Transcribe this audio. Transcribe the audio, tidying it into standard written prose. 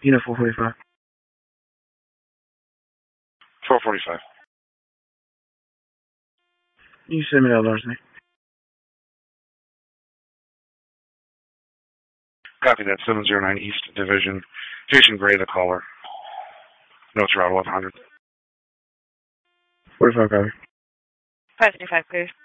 Unit 445. 445. You send me that large name. Copy that. 709 East Division. Jason Gray, the caller. Notes route 1100. 45 copy. 535 clear.